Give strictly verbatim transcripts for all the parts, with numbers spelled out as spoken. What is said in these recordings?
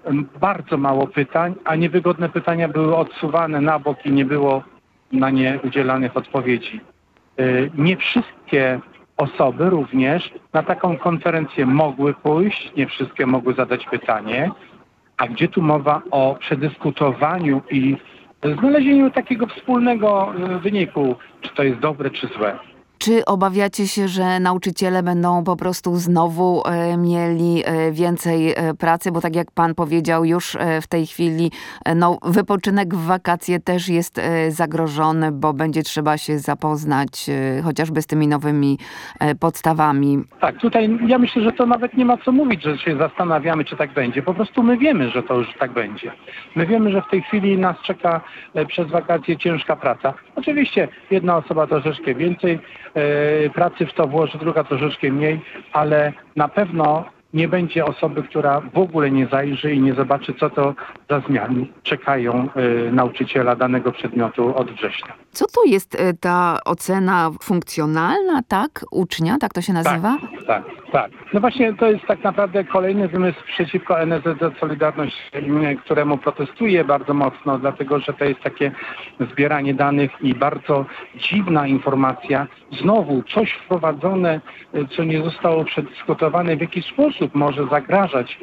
bardzo mało pytań, a niewygodne pytania były odsuwane na bok i nie było na nie udzielanych odpowiedzi. Nie wszystkie osoby również na taką konferencję mogły pójść, nie wszystkie mogły zadać pytanie, a gdzie tu mowa o przedyskutowaniu i znalezieniu takiego wspólnego wyniku, czy to jest dobre, czy złe. Czy obawiacie się, że nauczyciele będą po prostu znowu e, mieli e, więcej e, pracy? Bo tak jak pan powiedział, już e, w tej chwili e, no, wypoczynek w wakacje też jest e, zagrożony, bo będzie trzeba się zapoznać e, chociażby z tymi nowymi e, podstawami. Tak, tutaj ja myślę, że to nawet nie ma co mówić, że się zastanawiamy, czy tak będzie. Po prostu my wiemy, że to już tak będzie. My wiemy, że w tej chwili nas czeka e, przez wakacje ciężka praca. Oczywiście jedna osoba troszeczkę więcej pracy w to włoży, druga troszeczkę mniej, ale na pewno nie będzie osoby, która w ogóle nie zajrzy i nie zobaczy, co to za zmiany czekają y, nauczyciela danego przedmiotu od września. Co to jest y, ta ocena funkcjonalna, tak? Ucznia, tak to się nazywa? Tak, tak, tak. No właśnie to jest tak naprawdę kolejny wymysł przeciwko N S Z Z Solidarność, któremu protestuję bardzo mocno, dlatego że to jest takie zbieranie danych i bardzo dziwna informacja. Znowu coś wprowadzone, co nie zostało przedyskutowane, w jaki sposób może zagrażać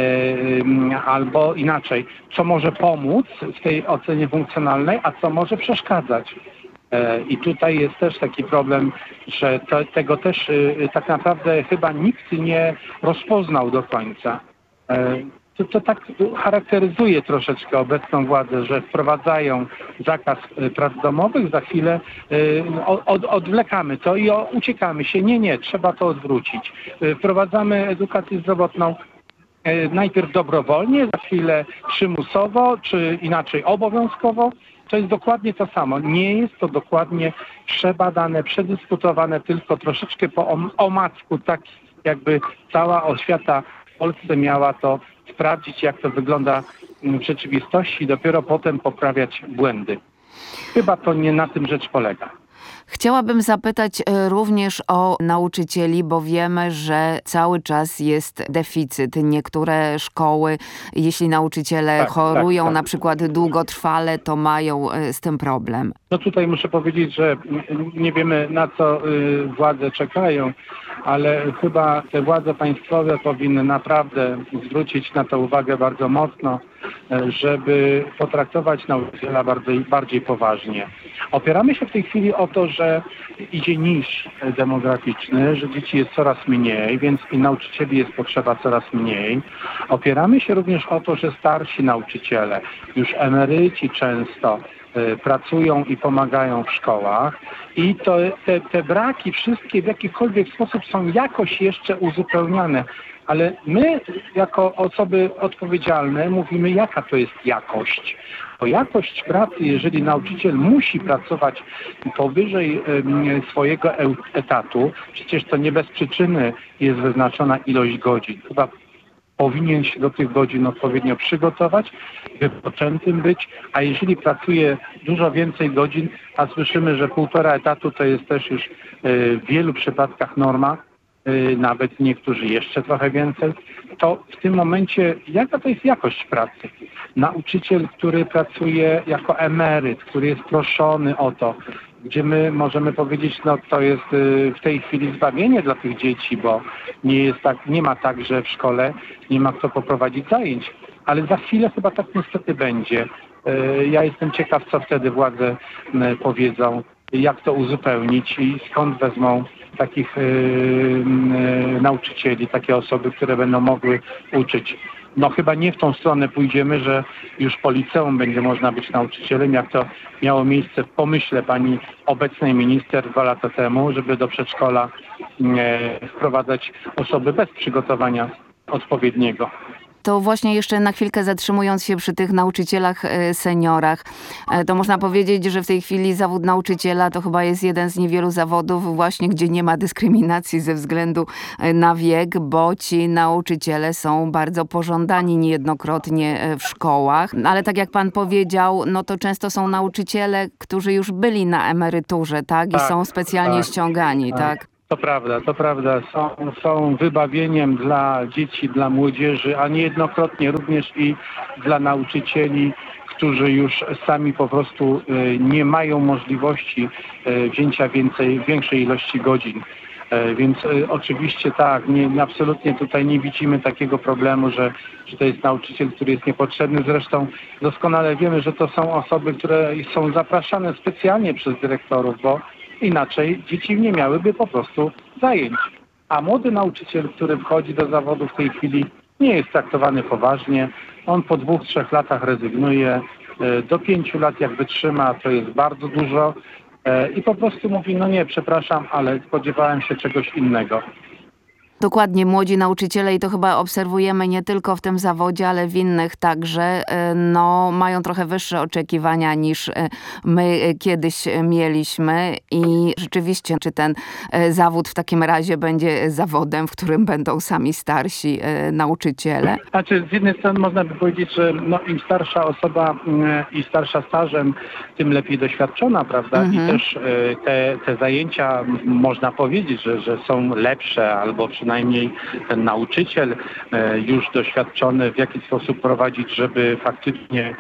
e, albo inaczej, co może pomóc w tej ocenie funkcjonalnej, a co może przeszkadzać. E, I tutaj jest też taki problem, że to, tego też e, tak naprawdę chyba nikt nie rozpoznał do końca. E, To, to tak charakteryzuje troszeczkę obecną władzę, że wprowadzają zakaz prac domowych, za chwilę y, od, odwlekamy to i o, uciekamy się. Nie, nie, trzeba to odwrócić. Y, wprowadzamy edukację zdrowotną y, najpierw dobrowolnie, za chwilę przymusowo, czy inaczej obowiązkowo. To jest dokładnie to samo. Nie jest to dokładnie przebadane, przedyskutowane, tylko troszeczkę po omacku, tak jakby cała oświata w Polsce miała to sprawdzić, jak to wygląda w rzeczywistości i dopiero potem poprawiać błędy. Chyba to nie na tym rzecz polega. Chciałabym zapytać również o nauczycieli, bo wiemy, że cały czas jest deficyt. Niektóre szkoły, jeśli nauczyciele tak, chorują tak, tak. na przykład długotrwale, to mają z tym problem. No tutaj muszę powiedzieć, że nie wiemy, na co władze czekają, ale chyba te władze państwowe powinny naprawdę zwrócić na to uwagę bardzo mocno, żeby potraktować nauczyciela bardziej, bardziej poważnie. Opieramy się w tej chwili o to, że idzie niż demograficzny, że dzieci jest coraz mniej, więc i nauczycieli jest potrzeba coraz mniej. Opieramy się również o to, że starsi nauczyciele, już emeryci często, pracują i pomagają w szkołach i to, te, te braki wszystkie w jakikolwiek sposób są jakoś jeszcze uzupełniane. Ale my jako osoby odpowiedzialne mówimy, jaka to jest jakość. Bo jakość pracy, jeżeli nauczyciel musi pracować powyżej swojego etatu, przecież to nie bez przyczyny jest wyznaczona ilość godzin. Chyba powinien się do tych godzin odpowiednio przygotować, wypoczętym być, a jeżeli pracuje dużo więcej godzin, a słyszymy, że półtora etatu to jest też już w wielu przypadkach norma, nawet niektórzy jeszcze trochę więcej, to w tym momencie jaka to jest jakość pracy? Nauczyciel, który pracuje jako emeryt, który jest proszony o to, gdzie my możemy powiedzieć, no to jest w tej chwili zbawienie dla tych dzieci, bo nie jest tak, nie ma tak, że w szkole nie ma kto poprowadzić zajęć, ale za chwilę chyba tak niestety będzie. Ja jestem ciekaw, co wtedy władze powiedzą, jak to uzupełnić i skąd wezmą takich yy, yy, nauczycieli, takie osoby, które będą mogły uczyć. No chyba nie w tą stronę pójdziemy, że już po liceum będzie można być nauczycielem, jak to miało miejsce w pomyśle pani obecnej minister dwa lata temu, żeby do przedszkola yy, wprowadzać osoby bez przygotowania odpowiedniego. To właśnie jeszcze na chwilkę zatrzymując się przy tych nauczycielach seniorach, to można powiedzieć, że w tej chwili zawód nauczyciela to chyba jest jeden z niewielu zawodów właśnie, gdzie nie ma dyskryminacji ze względu na wiek, bo ci nauczyciele są bardzo pożądani niejednokrotnie w szkołach. Ale tak jak pan powiedział, no to często są nauczyciele, którzy już byli na emeryturze, tak? I tak, są specjalnie tak, ściągani, tak? tak? To prawda, to prawda. Są, są wybawieniem dla dzieci, dla młodzieży, a niejednokrotnie również i dla nauczycieli, którzy już sami po prostu y, nie mają możliwości y, wzięcia więcej, większej ilości godzin. E, Więc y, oczywiście tak, nie, absolutnie tutaj nie widzimy takiego problemu, że, że to jest nauczyciel, który jest niepotrzebny. Zresztą doskonale wiemy, że to są osoby, które są zapraszane specjalnie przez dyrektorów, bo inaczej dzieci nie miałyby po prostu zajęć. A młody nauczyciel, który wchodzi do zawodu w tej chwili, nie jest traktowany poważnie. On po dwóch, trzech latach rezygnuje. E, Do pięciu lat jak wytrzyma, to jest bardzo dużo. E, I po prostu mówi, no nie, przepraszam, ale spodziewałem się czegoś innego. Dokładnie, młodzi nauczyciele i to chyba obserwujemy nie tylko w tym zawodzie, ale w innych także, no mają trochę wyższe oczekiwania niż my kiedyś mieliśmy i rzeczywiście, czy ten zawód w takim razie będzie zawodem, w którym będą sami starsi nauczyciele? Znaczy, z jednej strony można by powiedzieć, że no, im starsza osoba mm, i starsza stażem, tym lepiej doświadczona, prawda? Mhm. I też e, te, te zajęcia m, można powiedzieć, że, że są lepsze, albo przynajmniej ten nauczyciel e, już doświadczony w jaki sposób prowadzić, żeby faktycznie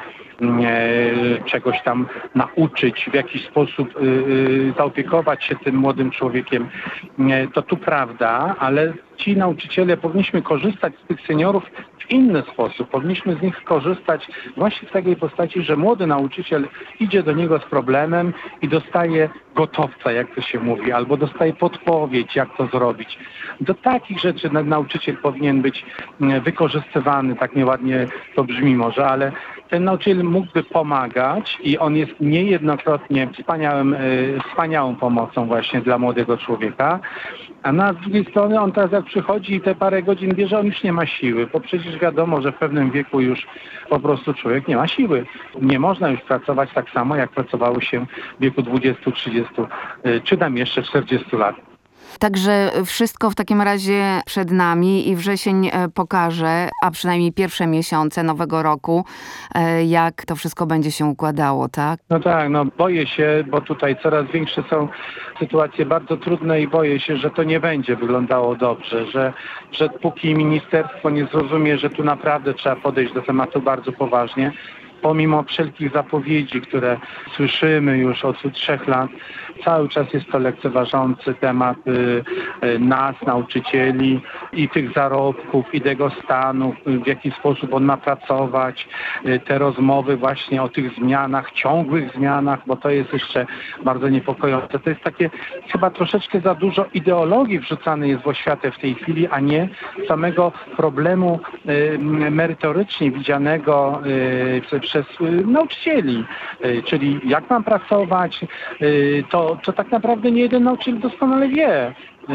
e, czegoś tam nauczyć, w jakiś sposób e, e, zaopiekować się tym młodym człowiekiem. E, to tu prawda, ale ci nauczyciele powinniśmy korzystać z tych seniorów w inny sposób. Powinniśmy z nich korzystać właśnie w takiej postaci, że młody nauczyciel idzie do niego z problemem i dostaje gotowca, jak to się mówi, albo dostaje podpowiedź, jak to zrobić. Do takich rzeczy nauczyciel powinien być wykorzystywany, tak nieładnie to brzmi może, ale ten nauczyciel mógłby pomagać i on jest niejednokrotnie wspaniałym, wspaniałą pomocą właśnie dla młodego człowieka. A na drugiej strony on teraz jak przychodzi i te parę godzin bierze, on już nie ma siły, bo przecież wiadomo, że w pewnym wieku już po prostu człowiek nie ma siły. Nie można już pracować tak samo, jak pracowało się w wieku dwudziestu, trzydziestu czy tam jeszcze czterdziestu lat. Także wszystko w takim razie przed nami i wrzesień pokaże, a przynajmniej pierwsze miesiące nowego roku, jak to wszystko będzie się układało, tak? No tak, no boję się, bo tutaj coraz większe są sytuacje bardzo trudne i boję się, że to nie będzie wyglądało dobrze, że, że póki ministerstwo nie zrozumie, że tu naprawdę trzeba podejść do tematu bardzo poważnie, pomimo wszelkich zapowiedzi, które słyszymy już od trzech lat, cały czas jest to lekceważący temat y, y, nas, nauczycieli i tych zarobków, i tego stanu, w jaki sposób on ma pracować, y, te rozmowy właśnie o tych zmianach, ciągłych zmianach, bo to jest jeszcze bardzo niepokojące. To jest takie chyba troszeczkę za dużo ideologii wrzucane jest w oświatę w tej chwili, a nie samego problemu y, merytorycznie widzianego y, przez nauczycieli, czyli jak mam pracować, to, to tak naprawdę nie jeden nauczyciel doskonale wie.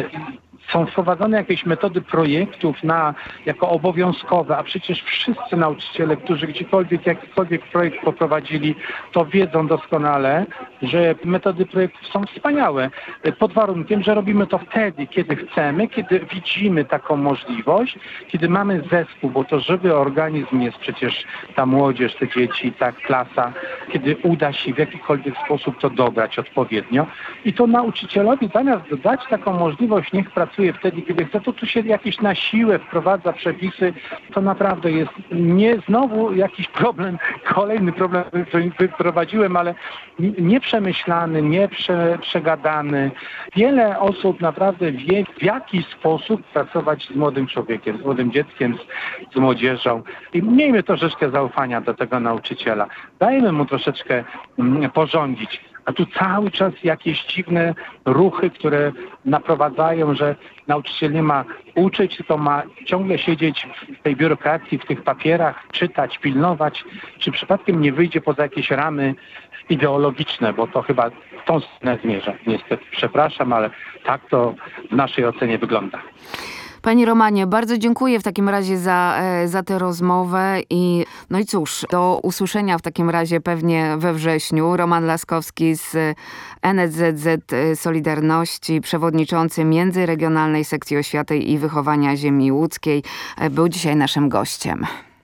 Są wprowadzone jakieś metody projektów na, jako obowiązkowe, a przecież wszyscy nauczyciele, którzy gdziekolwiek jakikolwiek projekt poprowadzili, to wiedzą doskonale, że metody projektów są wspaniałe. Pod warunkiem, że robimy to wtedy, kiedy chcemy, kiedy widzimy taką możliwość, kiedy mamy zespół, bo to żywy organizm jest przecież ta młodzież, te dzieci, ta klasa, kiedy uda się w jakikolwiek sposób to dobrać odpowiednio. I to nauczycielowi zamiast dać taką możliwość, niech pracuje wtedy, kiedy chce, to tu się jakieś na siłę wprowadza przepisy, to naprawdę jest nie znowu jakiś problem, kolejny problem, który wyprowadziłem, ale nieprzemyślany, nieprzegadany. Wiele osób naprawdę wie, w jaki sposób pracować z młodym człowiekiem, z młodym dzieckiem, z, z młodzieżą. I miejmy troszeczkę zaufania do tego nauczyciela. Dajmy mu troszeczkę mm, porządzić. A tu cały czas jakieś dziwne ruchy, które naprowadzają, że nauczyciel nie ma uczyć, tylko ma ciągle siedzieć w tej biurokracji, w tych papierach, czytać, pilnować, czy przypadkiem nie wyjdzie poza jakieś ramy ideologiczne, bo to chyba w tą stronę zmierza. Niestety, przepraszam, ale tak to w naszej ocenie wygląda. Panie Romanie, bardzo dziękuję w takim razie za, za tę rozmowę i no i cóż, do usłyszenia w takim razie pewnie we wrześniu. Roman Laskowski z N S Z Z Solidarności, przewodniczący Międzyregionalnej Sekcji Oświaty i Wychowania Ziemi Łódzkiej, był dzisiaj naszym gościem.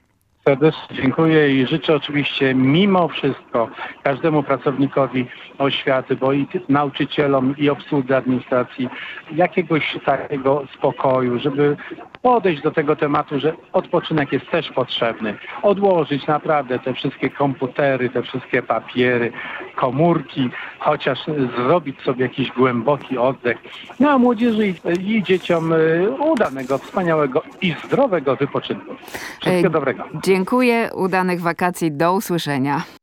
Serdecznie dziękuję i życzę oczywiście mimo wszystko każdemu pracownikowi oświaty, bo i ty- nauczycielom, i obsłudze administracji jakiegoś takiego spokoju, żeby podejść do tego tematu, że odpoczynek jest też potrzebny. Odłożyć naprawdę te wszystkie komputery, te wszystkie papiery, komórki, chociaż zrobić sobie jakiś głęboki oddech. No a młodzieży i, i dzieciom y, udanego, wspaniałego i zdrowego wypoczynku. Wszystkiego E, dobrego. Dziękuję, udanych wakacji, do usłyszenia.